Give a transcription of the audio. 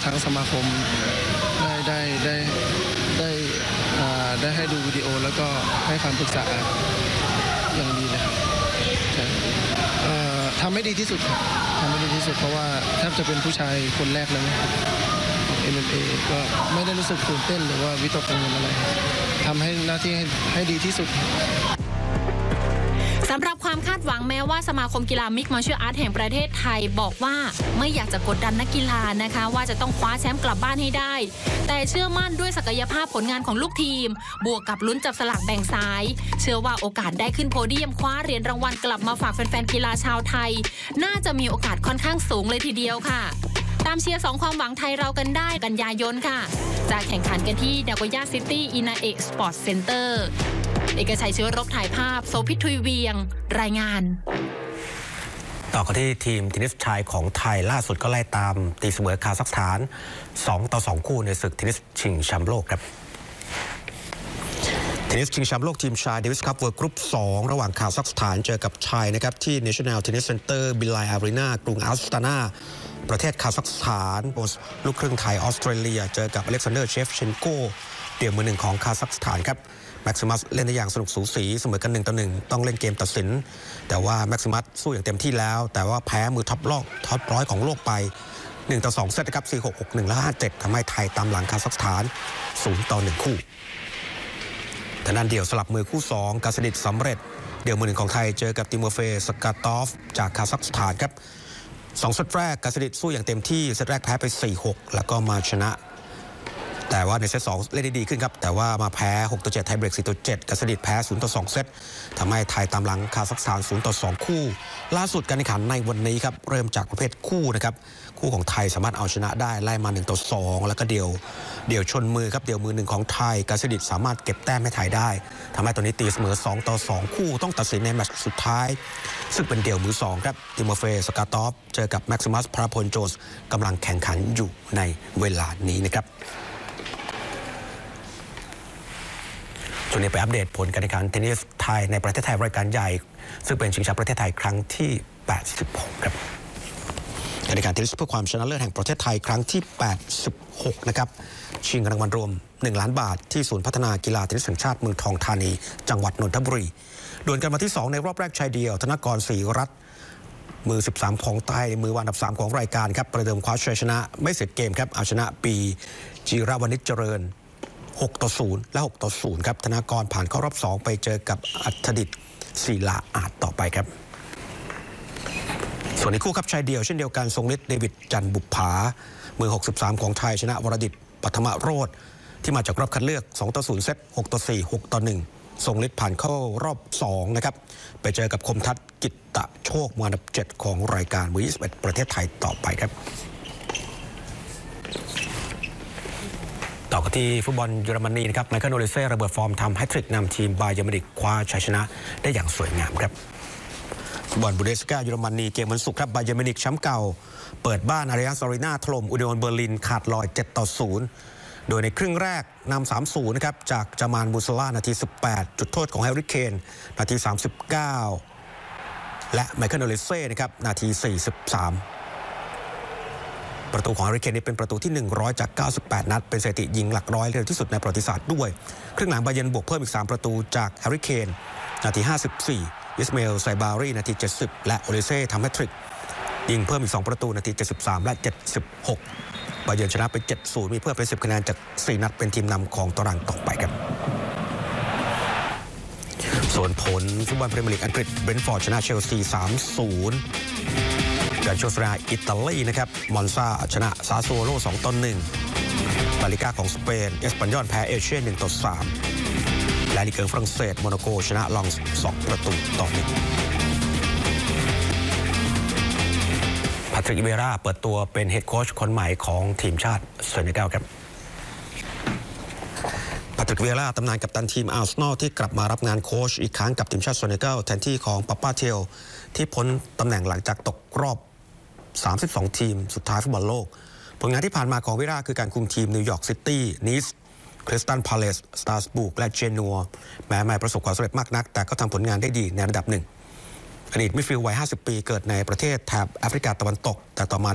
างสมาคมได้ให้ดูวิดีโอแล้วก็ให้คำปรึกษาอย่างดีเลยครับทำให้ดีที่สุดครับทำให้ดีที่สุดเพราะว่าแทบจะเป็นผู้ชายคนแรกเลยMMA ก็ไม่ได้รู้สึกตื่นเต้นหรือว่าวิตกกังวลอะไรทำให้หน้าที่ให้ดีที่สุดสำหรับความคาดหวังแม้ว่าสมาคมกีฬามิกซ์มาร์เชียลอาร์ตแห่งประเทศไทยบอกว่าไม่อยากจะกดดันนักกีฬานะคะว่าจะต้องคว้าแชมป์กลับบ้านให้ได้แต่เชื่อมั่นด้วยศักยภาพผลงานของลูกทีมบวกกับลุ้นจับสลากแบ่งสายเชื่อว่าโอกาสได้ขึ้นโพเดียมคว้าเหรียญรางวัลกลับมาฝากแฟนๆกีฬาชาวไทยน่าจะมีโอกาสค่อนข้างสูงเลยทีเดียวค่ะตามเชียร์2ความหวังไทยเรากันได้กันยายนค่ะจะแข่งขันกันที่นาโกย่าซิตี้อินาเอะสปอร์ตเซ็นเตอร์เอกชัยเชื้อรบถ่ายภาพโสภิต ทุยเวียงรายงานต่อกันที่ทีมเทนนิสชายของไทยล่าสุดก็ไล่ตามตีเสมอคาซัคสถาน2-2คู่ในศึกเทนนิสชิงแชมป์โลกครับเทนนิสชิงแชมป์โลกทีมชายเดวิสคัพเวิลด์กรุ๊ป2ระหว่างคาซัคสถานเจอกับไทยนะครับที่ National Tennis Center บิลไลอารีนากรุงอัสตานาประเทศคาซัคสถานลูกครึ่งไทยออสเตรเลียเจอกับอเล็กซานเดอร์เชฟเชนโกเดี่ยวมือหนึ่งของคาซัคสถานครับแม็กซิมัสเล่นได้อย่างสนุกสูสีเสมอกัน1-1ต้องเล่นเกมตัดสินแต่ว่าแม็กซิมัสสู้อย่างเต็มที่แล้วแต่ว่าแพ้มือท็อปร้อยของโลกไป1-2เซตนะครับ 4-6 6-1 และ 5-7 ทำให้ไทยตามหลังคาซัคสถาน0-1คู่ทางด้านเดี่ยวสลับมือคู่2กาสดิตสำเร็จเดี่ยวมือหนึ่งของไทยเจอกับติโมเฟย์สกาตอฟจากคาซัคสถานครับ2เซตแรกกาสดิตสู้อย่างเต็มที่เซตแรกแพ้ไป 4-6 แล้วก็มาชนะแต่ว่าในเซต2เล่นได้ดีขึ้นครับแต่ว่ามาแพ้ 6-7 ไทยเบรก 4-7 กาสดิตแพ้ 0-2 เซตทำให้ไทยตามหลังคาซัคสถาน 0-2 คู่ล่าสุดการแข่งขันในวันนี้ครับเริ่มจากประเภทคู่นะครับคู่ของไทยสามารถเอาชนะได้ไล่มา 1-2 แล้วก็เดี่ยวชนมือครับเดี่ยวมือหนึ่งของไทยกาสดิตสามารถเก็บแต้มให้ไทยได้ทำให้ตอนนี้ตีเสมอ 2-2 คู่ต้องตัดสินในแมตช์สุดท้ายซึ่งเป็นเดี่ยวมือ2ครับติโมเฟย์สกาตอฟเจอกับแม็กซิมัสพราพลโจนส์กำลังแข่งขันอยู่ในเวลานี้นะครับช่วงนี้ไปอัปเดตผลการแข่งขันเทนนิสไทยในประเทศไทยรายการใหญ่ซึ่งเป็นชิงแชมป์ประเทศไทยครั้งที่86ครับการแข่งขันเทนนิสเพื่อความชนะเลิศแห่งประเทศไทยครั้งที่86นะครับชิงรางวัลรวม1 ล้านบาทที่ศูนย์พัฒนากีฬาเทนนิสแห่งชาติเมืองทองธานีจังหวัดนนทบุรีดวลกันมาที่2ในรอบแรกชายเดียวธนกรศรีรัตน์มือ13ของไทยมืออันดับ3ของรายการครับประเดิมคว้าชัยชนะไม่เสียเกมครับเอาชนะปีจิรวณิชเจริญ6-0 และ 6-0 ครับธนากรผ่านเข้ารอบ2ไปเจอกับอัธดิษฐ์ศิลาอาจต่อไปครับส่วนในคู่ครับชายเดียวเช่นเดียวกันทรงฤทธิ์เดวิดจันบุปผามือ63ของไทยชนะวรดิษฐ์ปัทมโรจน์ที่มาจากรอบคัดเลือก 2-0 เซต 6-4 6-1 ทรงฤทธิ์ผ่านเข้ารอบ2นะครับไปเจอกับคมทัศน์กิตตะโชคมืออันดับ7ของรายการมือ21ประเทศไทยต่อไปครับต่อกันที่ฟุตบอลเยอรมนีนะครับไมเคิลโอลิเซ่ระเบิดฟอร์มทำแฮตทริกนำทีมบาเยิร์นมิวนิกคว้าชัยชนะได้อย่างสวยงามครับฟุตบอลบูเดสกาเยอรมนีเกมวันศุกร์ครับบาเยิร์นมิวนิกแชมป์เก่าเปิดบ้านอาริอันซ์อารีนาถล่มอุนิโอนเบอร์ลินขาดลอย 7-0 โดยในครึ่งแรกนำ 3-0 นะครับจากจามานมูซาล่านาที 18 จุดโทษของแฮร์รี่เคนนาที 39 และไมเคิลโอลิเซ่นะครับนาที 43ประตูของแฮร์รี่เคนนี่เป็นประตูที่100จาก98นัดเป็นสถิติยิงหลักร้อยเร็วที่สุดในประวัติศาสตร์ด้วยครึ่งหลังบาเยิร์นบวกเพิ่มอีก3ประตูจากแฮร์รี่เคนนาที 54 อิสมาเอลไซบารีนาที 70 และโอลิเซ่ทำแฮตทริกยิงเพิ่มอีก2ประตูนาที 73 และ 76 บาเยิร์นชนะไป 7-0 มีเพิ่มเป็น10คะแนนจาก4นัดเป็นทีมนำของตารางต่อไปครับส่วนผลฟุตบอลพรีเมียร์ลีกอังกฤษเบรนท์ฟอร์ดชนะเชลซี 3-0การโชว์สราอิตาลีนะครับมอนซาชนะซาโซโล 2-1 ลาลิก้าของสเปนเอสปันยอลแพ้เอเชีย 1-3 และลีกเอิงฝรั่งเศสโมนาโกชนะลองส์2-1 แพทริก อิเวราเปิดตัวเป็นเฮดโค้ชคนใหม่ของทีมชาติเซเนกัลครับแพทริก อิเวราตำนานกัปตันทีมอาร์เซนอลที่กลับมารับงานโค้ชอีกครั้งกับทีมชาติเซเนกัลแทนที่ของปาป้าเทลที่พ้นตำแหน่งหลังจากตกรอบ32 ทีมสุดท้ายฟุตบอลโลกผลงานที่ผ่านมาของวิราคือการคุมทีมนิวยอร์กซิตี้นีสคริสตัลพาเลสสตราสบุร์กและเจนัวแม้ไม่ประสบความสำเร็จมากนักแต่ก็ทำผลงานได้ดีในระดับหนึ่งอดีตมิดฟิลด์วัย50 ปีเกิดในประเทศแถบแอฟริกาตะวันตกแต่ต่อมา